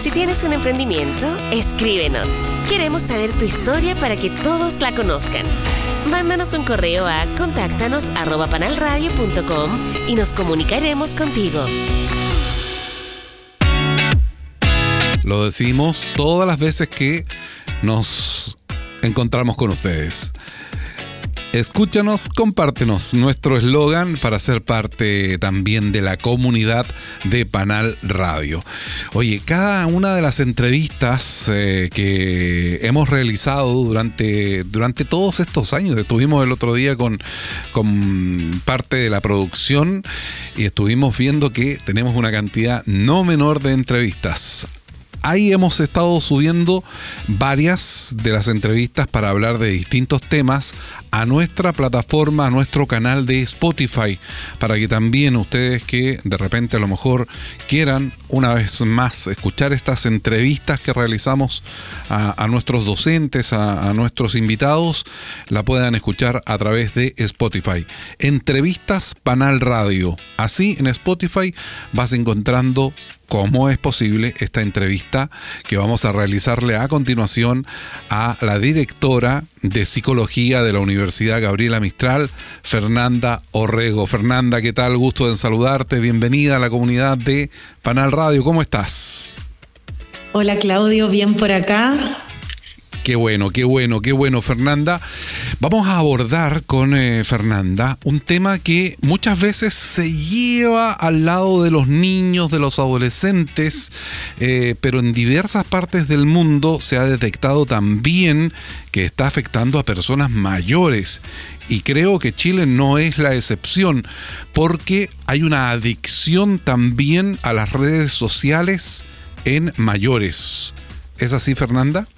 Si tienes un emprendimiento, escríbenos. Queremos saber tu historia para que todos la conozcan. Mándanos un correo a contáctanos@panalradio.com y nos comunicaremos contigo. Lo decimos todas las veces que nos encontramos con ustedes. Escúchanos, compártenos, nuestro eslogan para ser parte también de la comunidad de Panal Radio. Oye, cada una de las entrevistas que hemos realizado durante todos estos años, estuvimos el otro día con parte de la producción y estuvimos viendo que tenemos una cantidad no menor de entrevistas. Ahí hemos estado subiendo varias de las entrevistas para hablar de distintos temas a nuestra plataforma, a nuestro canal de Spotify, para que también ustedes que de repente a lo mejor quieran una vez más escuchar estas entrevistas que realizamos a nuestros docentes, a nuestros invitados, la puedan escuchar a través de Spotify. Entrevistas Panal Radio. Así en Spotify vas encontrando cómo es posible esta entrevista que vamos a realizarle a continuación a la directora de Psicología de la Universidad Gabriela Mistral, Fernanda Orrego. Fernanda, ¿qué tal? Gusto en saludarte. Bienvenida a la comunidad de Panal Radio. ¿Cómo estás? Hola, Claudio. Bien por acá. Qué bueno, Fernanda. Vamos a abordar con Fernanda un tema que muchas veces se lleva al lado de los niños, de los adolescentes, pero en diversas partes del mundo se ha detectado también que está afectando a personas mayores. Y creo que Chile no es la excepción, porque hay una adicción también a las redes sociales en mayores. ¿Es así, Fernanda?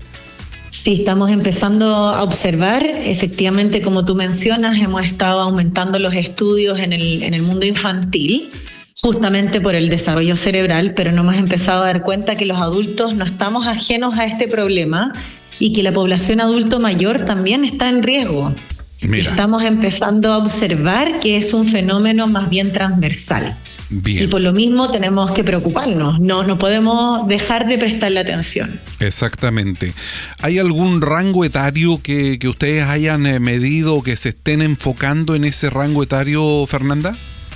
Sí, estamos empezando a observar, efectivamente, como tú mencionas, hemos estado aumentando los estudios en el mundo infantil, justamente por el desarrollo cerebral, pero nos hemos empezado a dar cuenta que los adultos no estamos ajenos a este problema y que la población adulto mayor también está en riesgo. Mira. Estamos empezando a observar que es un fenómeno más bien transversal. Bien. Y por lo mismo tenemos que preocuparnos, no podemos dejar de prestarle atención. Exactamente. ¿Hay algún rango etario que ustedes hayan medido o que se estén enfocando en ese rango etario, Fernanda?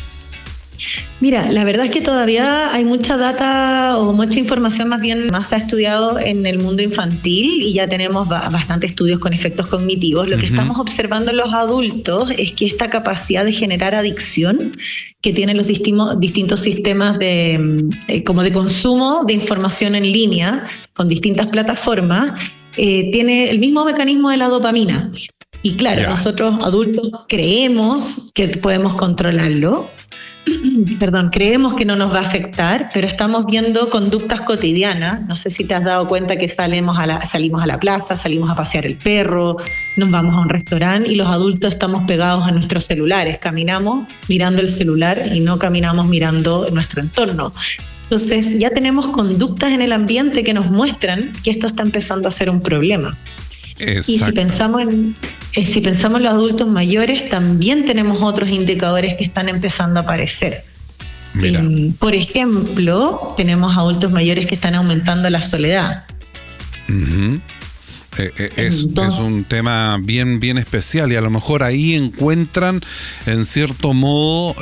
Mira, la verdad es que todavía hay mucha data o mucha información más se ha estudiado en el mundo infantil y ya tenemos bastantes estudios con efectos cognitivos. Lo que estamos observando en los adultos es que esta capacidad de generar adicción que tienen los distintos sistemas como de consumo de información en línea con distintas plataformas, tiene el mismo mecanismo de la dopamina. Y claro, nosotros adultos creemos que podemos controlarlo. Creemos que no nos va a afectar, pero estamos viendo conductas cotidianas. No sé si te has dado cuenta que salimos a la plaza, salimos a pasear el perro, nos vamos a un restaurante y los adultos estamos pegados a nuestros celulares. Caminamos mirando el celular y no caminamos mirando nuestro entorno. Entonces ya tenemos conductas en el ambiente que nos muestran que esto está empezando a ser un problema. Exacto. Y si pensamos en los adultos mayores, también tenemos otros indicadores que están empezando a aparecer. Mira. Por ejemplo, tenemos adultos mayores que están aumentando la soledad. Uh-huh. Es un tema bien especial y a lo mejor ahí encuentran en cierto modo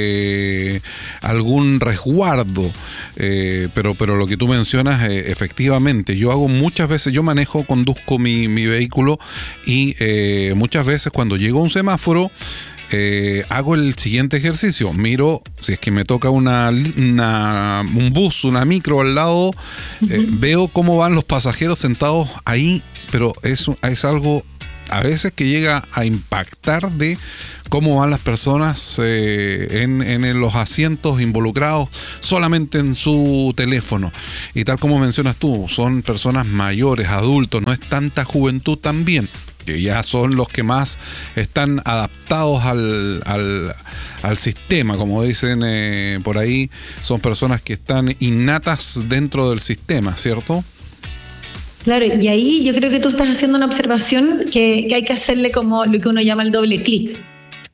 algún resguardo, pero lo que tú mencionas, efectivamente, yo hago muchas veces, conduzco mi vehículo y muchas veces cuando llego a un semáforo hago el siguiente ejercicio. Miro si es que me toca un bus, una micro al lado, veo cómo van los pasajeros sentados ahí, pero es algo a veces que llega a impactar de cómo van las personas en los asientos involucrados solamente en su teléfono. Y tal como mencionas tú, son personas mayores, adultos, no es tanta juventud también, que ya son los que más están adaptados al sistema, como dicen por ahí, son personas que están innatas dentro del sistema, ¿cierto? Claro, y ahí yo creo que tú estás haciendo una observación que hay que hacerle como lo que uno llama el doble clic.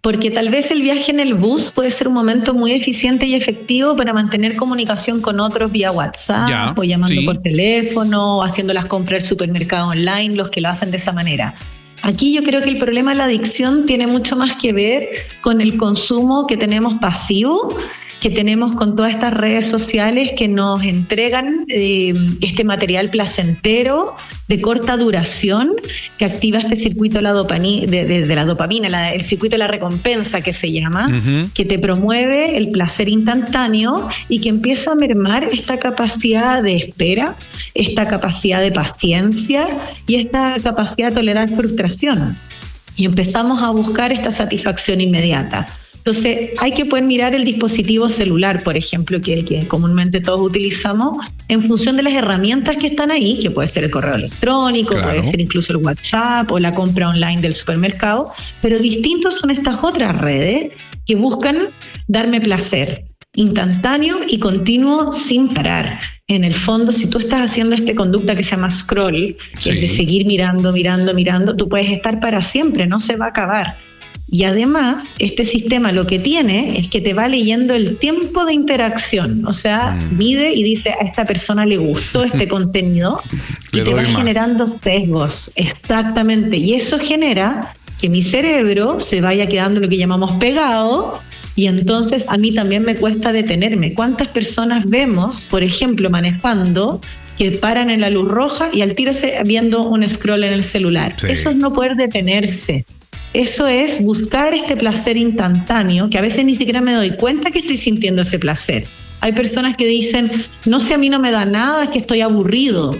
porque tal vez el viaje en el bus puede ser un momento muy eficiente y efectivo para mantener comunicación con otros vía WhatsApp o llamando por teléfono, o haciendo las compras del supermercado online, los que lo hacen de esa manera. Aquí yo creo que el problema de la adicción tiene mucho más que ver con el consumo que tenemos pasivo, que tenemos con todas estas redes sociales que nos entregan este material placentero de corta duración que activa este circuito de la dopamina, el circuito de la recompensa que se llama, que te promueve el placer instantáneo y que empieza a mermar esta capacidad de espera, esta capacidad de paciencia y esta capacidad de tolerar frustración. Y empezamos a buscar esta satisfacción inmediata. Entonces, hay que poder mirar el dispositivo celular, por ejemplo, que comúnmente todos utilizamos, en función de las herramientas que están ahí, que puede ser el correo electrónico, puede ser incluso el WhatsApp o la compra online del supermercado, pero distintos son estas otras redes que buscan darme placer instantáneo y continuo sin parar. En el fondo, si tú estás haciendo esta conducta que se llama scroll, que es de seguir mirando, tú puedes estar para siempre, no se va a acabar. Y además, este sistema lo que tiene es que te va leyendo el tiempo de interacción. O sea, mide y dice, a esta persona le gustó este contenido y te va generando sesgos. Exactamente. Y eso genera que mi cerebro se vaya quedando lo que llamamos pegado, y entonces a mí también me cuesta detenerme. ¿Cuántas personas vemos, por ejemplo, manejando, que paran en la luz roja y al tiro viendo un scroll en el celular? Eso es no poder detenerse. Eso es buscar este placer instantáneo, que a veces ni siquiera me doy cuenta que estoy sintiendo ese placer. Hay personas que dicen, no sé, a mí no me da nada, es que estoy aburrido.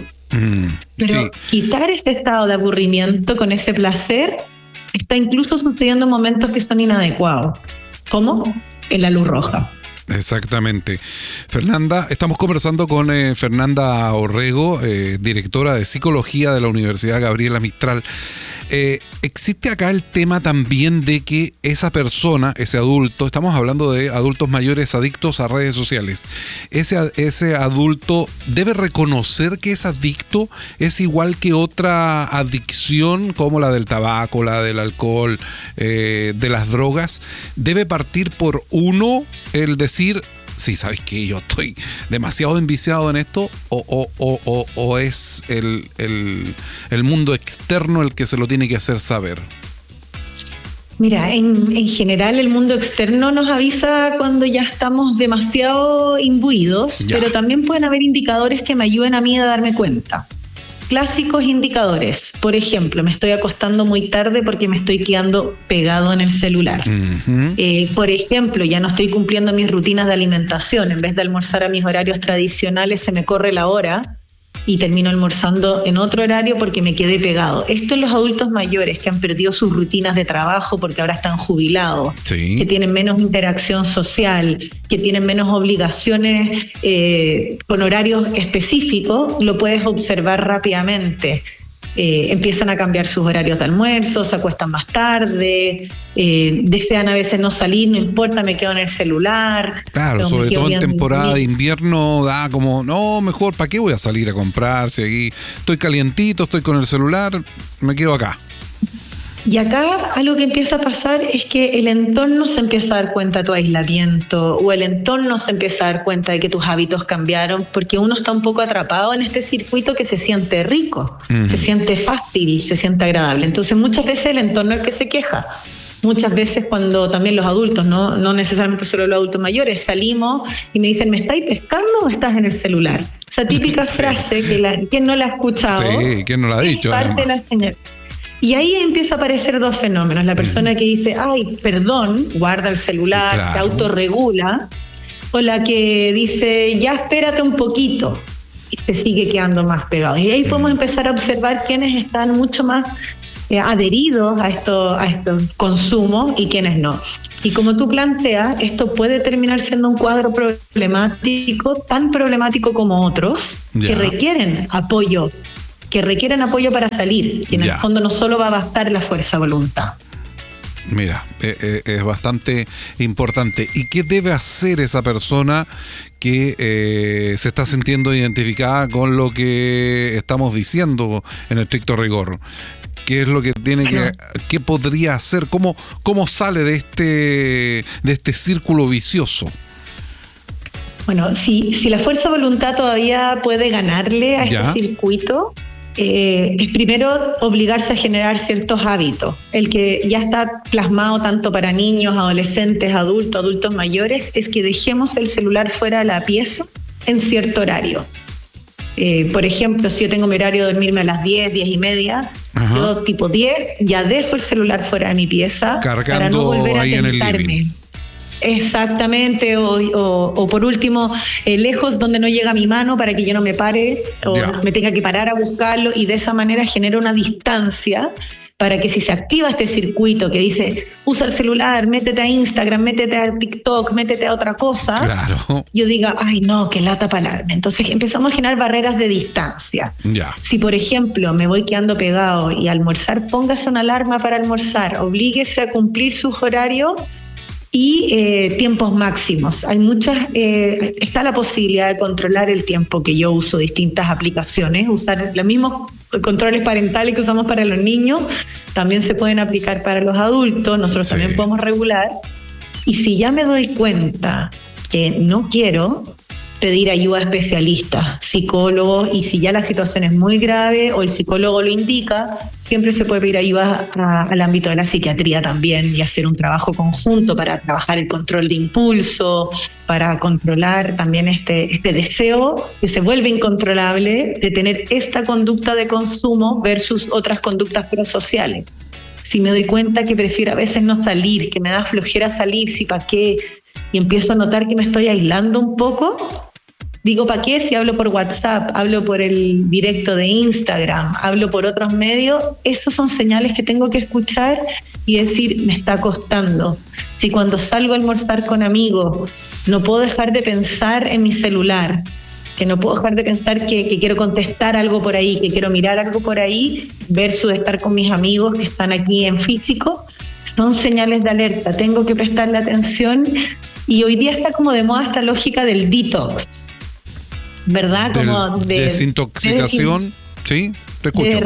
Pero quitar ese estado de aburrimiento con ese placer está incluso sucediendo en momentos que son inadecuados. ¿Cómo? En la luz roja. Exactamente. Fernanda, estamos conversando con Fernanda Orrego, directora de Psicología de la Universidad Gabriela Mistral. Existe acá el tema también de que esa persona, ese adulto, estamos hablando de adultos mayores adictos a redes sociales, ese adulto debe reconocer que es adicto, es igual que otra adicción como la del tabaco, la del alcohol, de las drogas. Debe partir por uno el decir, sí, ¿sabes qué? Yo estoy demasiado enviciado en esto, o es el mundo externo el que se lo tiene que hacer saber. Mira, en general el mundo externo nos avisa cuando ya estamos demasiado imbuidos, pero también pueden haber indicadores que me ayuden a mí a darme cuenta. Clásicos indicadores. Por ejemplo, me estoy acostando muy tarde porque me estoy quedando pegado en el celular. Por ejemplo, ya no estoy cumpliendo mis rutinas de alimentación. En vez de almorzar a mis horarios tradicionales, se me corre la hora y termino almorzando en otro horario porque me quedé pegado. Esto en los adultos mayores que han perdido sus rutinas de trabajo porque ahora están jubilados, que tienen menos interacción social, que tienen menos obligaciones con horarios específicos, lo puedes observar rápidamente. Empiezan a cambiar sus horarios de almuerzo, se acuestan más tarde, desean a veces no salir, no importa, me quedo en el celular. Claro, sobre todo en temporada de invierno da como, no, mejor, ¿para qué voy a salir a comprar? Si aquí estoy calientito, estoy con el celular, me quedo acá. Y acá algo que empieza a pasar es que el entorno se empieza a dar cuenta de tu aislamiento, o el entorno se empieza a dar cuenta de que tus hábitos cambiaron, porque uno está un poco atrapado en este circuito que se siente rico, se siente fácil, se siente agradable. Entonces muchas veces el entorno es el que se queja. Muchas veces cuando también los adultos, no necesariamente solo los adultos mayores, salimos y me dicen, ¿me estáis pescando o estás en el celular? Esa típica frase que ¿quién no la ha escuchado? Sí, ¿quién no la ha dicho? Parte de la señal. Y ahí empieza a aparecer dos fenómenos. La persona que dice, ay, perdón, guarda el celular, se autorregula, o la que dice, ya espérate un poquito, y se sigue quedando más pegado. Y ahí podemos empezar a observar quiénes están mucho más adheridos a estos consumos y quiénes no. Y como tú planteas, esto puede terminar siendo un cuadro problemático, tan problemático como otros, que requieren apoyo para salir, y en el fondo no solo va a bastar la fuerza de voluntad. Mira, es bastante importante. ¿Y qué debe hacer esa persona que se está sintiendo identificada con lo que estamos diciendo en estricto rigor? ¿Qué es lo que tiene qué podría hacer? ¿Cómo sale de este círculo vicioso? Bueno, si la fuerza de voluntad todavía puede ganarle a este circuito, es primero obligarse a generar ciertos hábitos. El que ya está plasmado tanto para niños, adolescentes, adultos mayores, es que dejemos el celular fuera de la pieza en cierto horario. Por ejemplo, si yo tengo mi horario de dormirme a las 10, 10 y media, yo tipo 10 ya dejo el celular fuera de mi pieza para no volver a tentarme. Exactamente, o por último, lejos donde no llega mi mano para que yo no me pare o me tenga que parar a buscarlo, y de esa manera genera una distancia para que si se activa este circuito que dice usa el celular, métete a Instagram, métete a TikTok, métete a otra cosa, yo diga, ay no, qué lata pararme. Entonces empezamos a generar barreras de distancia. Si por ejemplo me voy quedando pegado y almorzar, póngase una alarma para almorzar, oblíguese a cumplir sus horarios y tiempos máximos. Hay está la posibilidad de controlar el tiempo que yo uso distintas aplicaciones, usar los mismos controles parentales que usamos para los niños, también se pueden aplicar para los adultos, nosotros también podemos regular. Y si ya me doy cuenta que no quiero, pedir ayuda a especialistas, psicólogos, y si ya la situación es muy grave o el psicólogo lo indica, siempre se puede pedir ayuda al ámbito de la psiquiatría también y hacer un trabajo conjunto para trabajar el control de impulso, para controlar también este deseo que se vuelve incontrolable de tener esta conducta de consumo versus otras conductas prosociales. Si me doy cuenta que prefiero a veces no salir, que me da flojera salir, si para qué, y empiezo a notar que me estoy aislando un poco, digo, ¿para qué? Si hablo por WhatsApp, hablo por el directo de Instagram, hablo por otros medios, esos son señales que tengo que escuchar y decir, me está costando. Si cuando salgo a almorzar con amigos no puedo dejar de pensar en mi celular, que no puedo dejar de pensar que quiero contestar algo por ahí, que quiero mirar algo por ahí, versus estar con mis amigos que están aquí en físico, son señales de alerta, tengo que prestarle atención. Y hoy día está como de moda esta lógica del detox, ¿verdad? Como de desintoxicación, ¿sí? Te escucho.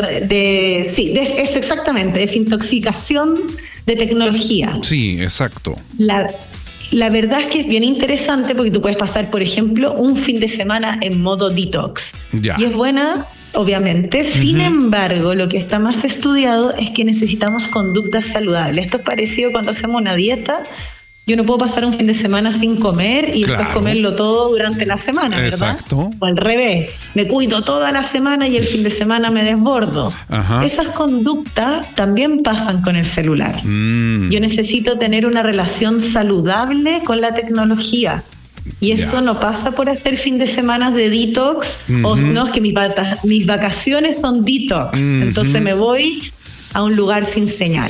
Es exactamente, desintoxicación de tecnología. Sí, exacto. La verdad es que es bien interesante porque tú puedes pasar, por ejemplo, un fin de semana en modo detox. Y es buena, obviamente. Sin embargo, lo que está más estudiado es que necesitamos conductas saludables. Esto es parecido cuando hacemos una dieta. Yo no puedo pasar un fin de semana sin comer y después comerlo todo durante la semana, ¿verdad? Exacto. O al revés, me cuido toda la semana y el fin de semana me desbordo. Esas conductas también pasan con el celular. Yo necesito tener una relación saludable con la tecnología. Y eso no pasa por hacer fin de semana de detox, o no, es que mis vacaciones son detox, entonces me voy a un lugar sin señal.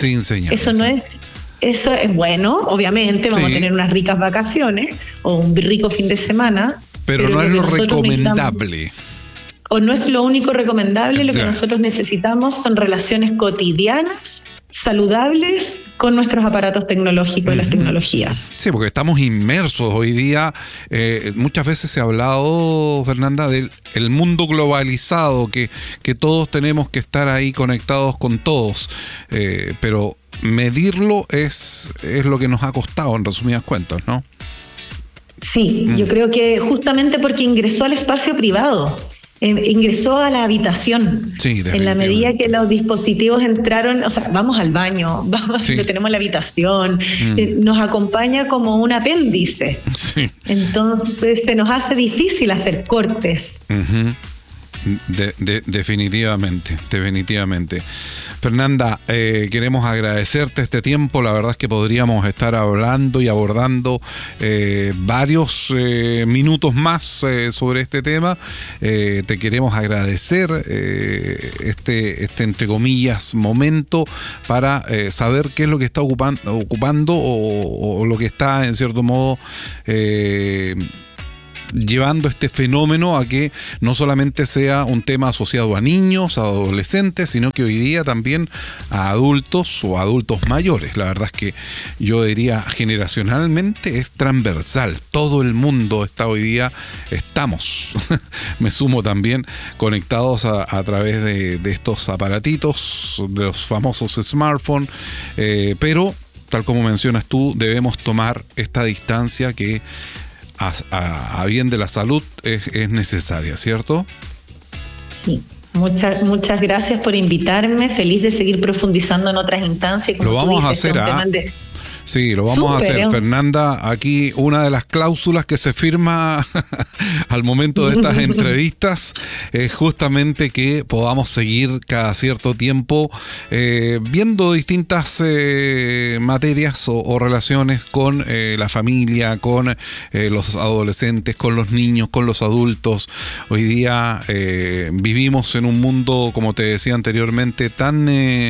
Eso es bueno, obviamente, vamos a tener unas ricas vacaciones o un rico fin de semana. Pero no es lo recomendable. O no es lo único recomendable, lo que nosotros necesitamos son relaciones cotidianas, saludables, con nuestros aparatos tecnológicos y las tecnologías. Sí, porque estamos inmersos hoy día. Muchas veces se ha hablado, Fernanda, del mundo globalizado, que todos tenemos que estar ahí conectados con todos. Pero medirlo es lo que nos ha costado, en resumidas cuentas, ¿no? Sí, yo creo que justamente porque ingresó al espacio privado. Ingresó a la habitación. Sí, en la medida que los dispositivos entraron, o sea, vamos al baño, tenemos la habitación, nos acompaña como un apéndice. Sí. Entonces se nos hace difícil hacer cortes. Definitivamente. Fernanda, queremos agradecerte este tiempo. La verdad es que podríamos estar hablando y abordando varios minutos más sobre este tema. Te queremos agradecer este entre comillas momento para saber qué es lo que está ocupando o lo que está en cierto modo llevando este fenómeno a que no solamente sea un tema asociado a niños, a adolescentes, sino que hoy día también a adultos o adultos mayores. La verdad es que yo diría generacionalmente es transversal. Todo el mundo está hoy día, estamos, me sumo también, conectados a través de estos aparatitos, de los famosos smartphones, pero tal como mencionas tú, debemos tomar esta distancia que a bien de la salud es necesaria, ¿cierto? Sí. Muchas gracias por invitarme. Feliz de seguir profundizando en otras instancias. Lo vamos a hacer, Sí, lo vamos a hacer. Fernanda, aquí una de las cláusulas que se firma al momento de estas entrevistas es justamente que podamos seguir cada cierto tiempo viendo distintas materias o relaciones con la familia, con los adolescentes, con los niños, con los adultos. Hoy día vivimos en un mundo, como te decía anteriormente, tan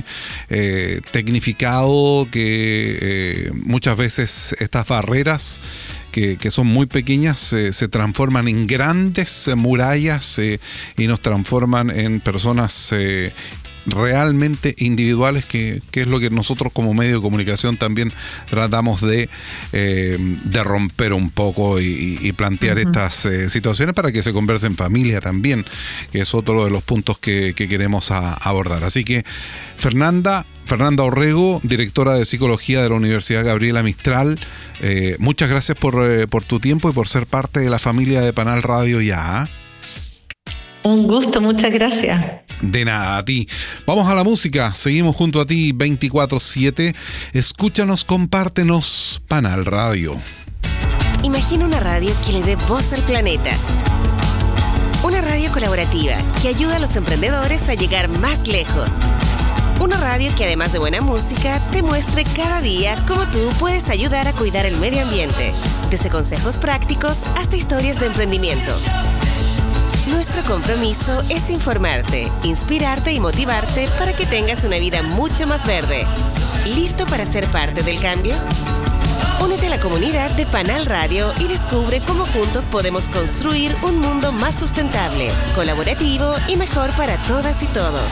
tecnificado que muchas veces estas barreras que son muy pequeñas se transforman en grandes murallas y nos transforman en personas realmente individuales, que es lo que nosotros como medio de comunicación también tratamos de romper un poco y plantear estas situaciones para que se converse en familia también, que es otro de los puntos que queremos abordar. Así que Fernanda Orrego, directora de Psicología de la Universidad Gabriela Mistral, muchas gracias por tu tiempo y por ser parte de la familia de Panal Radio ya. Un gusto, muchas gracias. De nada, a ti. Vamos a la música, seguimos junto a ti 24/7. Escúchanos, compártenos, Panal Radio. Imagina una radio que le dé voz al planeta. Una radio colaborativa que ayuda a los emprendedores a llegar más lejos. Una radio que además de buena música te muestre cada día cómo tú puedes ayudar a cuidar el medio ambiente, desde consejos prácticos hasta historias de emprendimiento. Nuestro compromiso es informarte, inspirarte y motivarte para que tengas una vida mucho más verde. ¿Listo para ser parte del cambio? Únete a la comunidad de Panal Radio y descubre cómo juntos podemos construir un mundo más sustentable, colaborativo y mejor para todas y todos.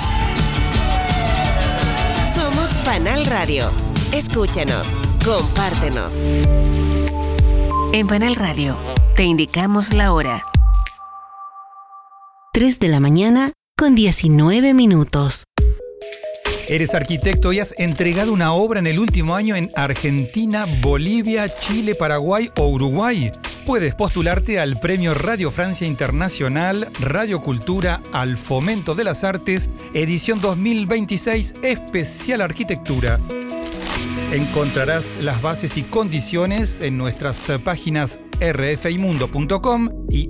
Somos Panal Radio. Escúchanos, compártenos. En Panal Radio te indicamos la hora. 3:19 a.m. Eres arquitecto y has entregado una obra en el último año en Argentina, Bolivia, Chile, Paraguay o Uruguay. Puedes postularte al Premio Radio Francia Internacional, Radio Cultura al Fomento de las Artes, edición 2026, especial Arquitectura. Encontrarás las bases y condiciones en nuestras páginas rfimundo.com y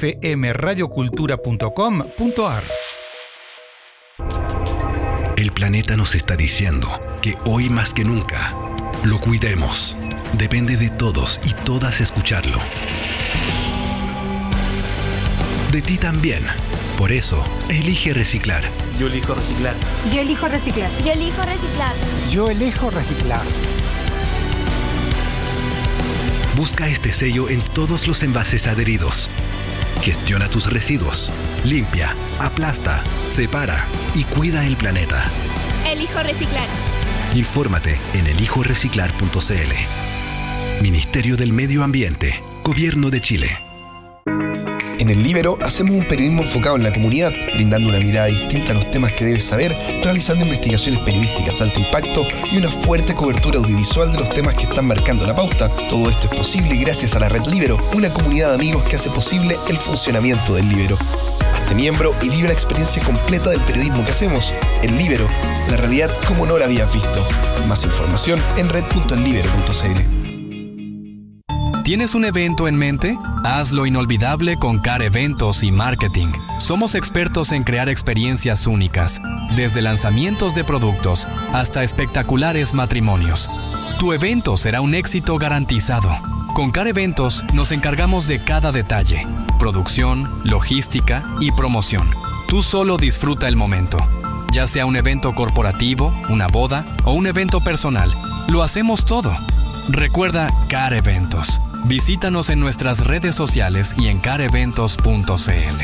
fmradiocultura.com.ar. El planeta nos está diciendo que hoy más que nunca lo cuidemos. Depende de todos y todas escucharlo. De ti también. Por eso, elige reciclar. Yo elijo reciclar. Yo elijo reciclar. Yo elijo reciclar. Yo elijo reciclar. Busca este sello en todos los envases adheridos. Gestiona tus residuos. Limpia, aplasta, separa y cuida el planeta. Elijo reciclar. Infórmate en elijoreciclar.cl. Ministerio del Medio Ambiente, Gobierno de Chile. En El Líbero hacemos un periodismo enfocado en la comunidad, brindando una mirada distinta a los temas que debes saber, realizando investigaciones periodísticas de alto impacto y una fuerte cobertura audiovisual de los temas que están marcando la pauta. Todo esto es posible gracias a la Red Líbero, una comunidad de amigos que hace posible el funcionamiento del Líbero. Hazte miembro y vive la experiencia completa del periodismo que hacemos. El Líbero, la realidad como no la habías visto. Más información en red.ellibero.cl. ¿Tienes un evento en mente? Hazlo inolvidable con CAR Eventos y Marketing. Somos expertos en crear experiencias únicas, desde lanzamientos de productos hasta espectaculares matrimonios. Tu evento será un éxito garantizado. Con CAR Eventos nos encargamos de cada detalle: producción, logística y promoción. Tú solo disfruta el momento. Ya sea un evento corporativo, una boda o un evento personal, lo hacemos todo. Recuerda CAR Eventos. Visítanos en nuestras redes sociales y en careventos.cl.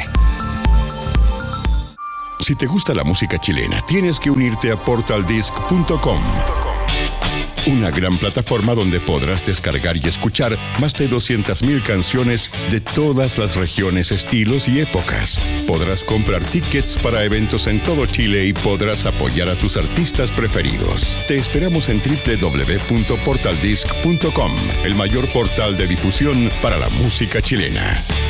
Si te gusta la música chilena, tienes que unirte a portaldisc.com. Una gran plataforma donde podrás descargar y escuchar más de 200.000 canciones de todas las regiones, estilos y épocas. Podrás comprar tickets para eventos en todo Chile y podrás apoyar a tus artistas preferidos. Te esperamos en www.portaldisc.com, el mayor portal de difusión para la música chilena.